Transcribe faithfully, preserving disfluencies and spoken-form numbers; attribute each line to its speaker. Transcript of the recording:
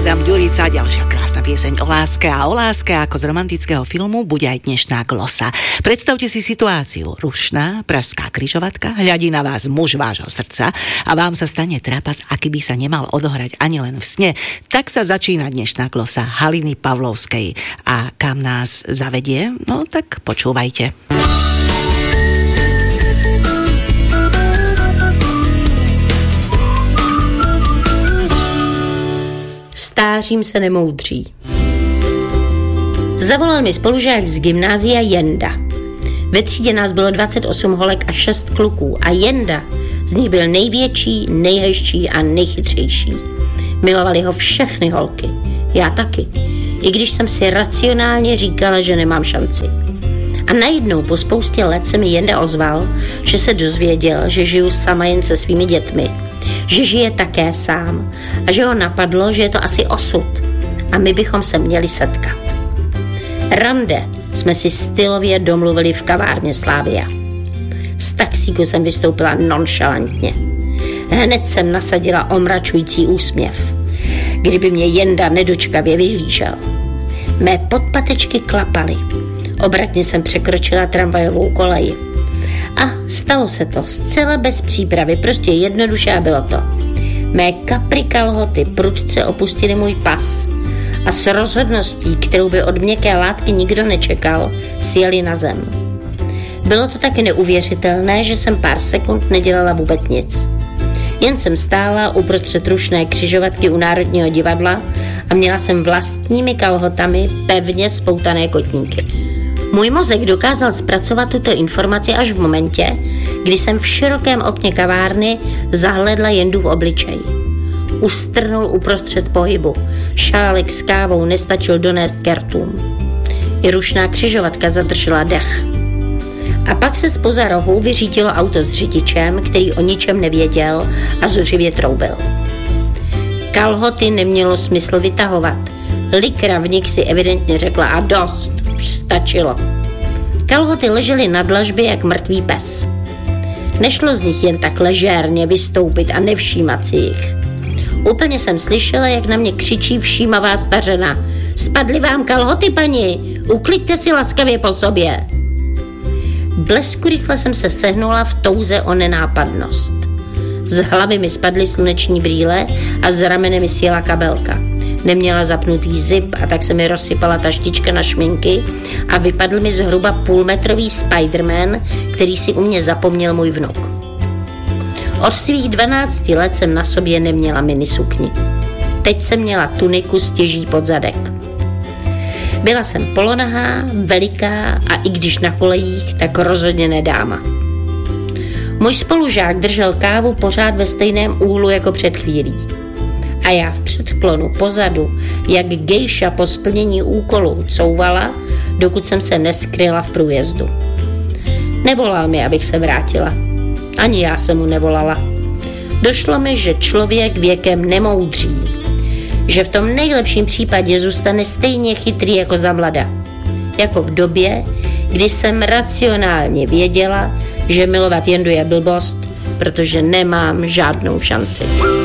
Speaker 1: Adam Ďurica, ďalšia krásna pieseň o láske a o láske ako z romantického filmu bude aj dnešná glosa. Predstavte si situáciu. Rušná pražská križovatka, hľadí na vás muž vášho srdca a vám sa stane trapas, aký by sa nemal odohrať ani len v sne. Tak sa začína dnešná glosa Haliny Pavlovskej. A kam nás zavedie? No tak počúvajte.
Speaker 2: Stářím se nemoudří. Zavolal mi spolužák z gymnázia Jenda. Ve třídě nás bylo dvacet osm holek a šest kluků a Jenda z nich byl největší, nejhezčí a nejchytřejší. Milovali ho všechny holky. Já taky. I když jsem si racionálně říkala, že nemám šanci. A najednou po spoustě let se mi Jenda ozval, že se dozvěděl, že žiju sama jen se svými dětmi. Že žije také sám a že ho napadlo, že je to asi osud a my bychom se měli setkat. Rande jsme si stylově domluvili v kavárně Slavia. Z taxíku jsem vystoupila nonšalantně. Hned jsem nasadila omračující úsměv, kdyby mě Jenda nedočkavě vyhlížel. Mé podpatečky klapaly. Obratně jsem překročila tramvajovou kolej. A stalo se to zcela bez přípravy, prostě jednoduše a bylo to. Mé kapry kalhoty prudce opustily můj pas a s rozhodností, kterou by od měkké látky nikdo nečekal, sjeli na zem. Bylo to tak neuvěřitelné, že jsem pár sekund nedělala vůbec nic. Jen jsem stála uprostřed rušné křižovatky u Národního divadla a měla jsem vlastními kalhotami pevně spoutané kotníky. Můj mozek dokázal zpracovat tuto informaci až v momentě, kdy jsem v širokém okně kavárny zahlédla Jendu v obličeji. Ustrnul uprostřed pohybu, šálek s kávou nestačil donést kertům. I rušná křižovatka zadržela dech. A pak se zpoza rohu vyřítilo auto s řidičem, který o ničem nevěděl a zuřivě troubil. Kalhoty nemělo smysl vytahovat. Likra v nich si evidentně řekla a dost, už stačilo. Kalhoty ležely na dlažbě jak mrtvý pes. Nešlo z nich jen tak ležérně vystoupit a nevšímat si jich. Úplně jsem slyšela, jak na mě křičí všímavá stařena. Spadly vám kalhoty, paní, ukliďte si laskavě po sobě. Blesku rychle jsem se sehnula v touze o nenápadnost. Z hlavy mi spadly sluneční brýle a z ramene mi sjela kabelka. Neměla zapnutý zip a tak se mi rozsypala taštička na šminky a vypadl mi zhruba půlmetrový Spiderman, který si u mě zapomněl můj vnuk. Od svých dvanácti let jsem na sobě neměla minisukni. Teď jsem měla tuniku s těží pod zadek. Byla jsem polonahá, veliká a i když na kolejích, tak rozhodně nedáma. Můj spolužák držel kávu pořád ve stejném úhlu jako před chvílí. A já v předklonu pozadu, jak gejša po splnění úkolu, couvala, dokud jsem se neskryla v průjezdu. Nevolal mi, abych se vrátila. Ani já jsem mu nevolala. Došlo mi, že člověk věkem nemoudří. Že v tom nejlepším případě zůstane stejně chytrý jako za mlada. Jako v době, kdy jsem racionálně věděla, že milovat Jendu je blbost, protože nemám žádnou šanci.